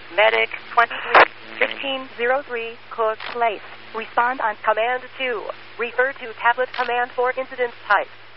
Medic 1503, Cook Place. Respond on Command 2. Refer to tablet command for incident type.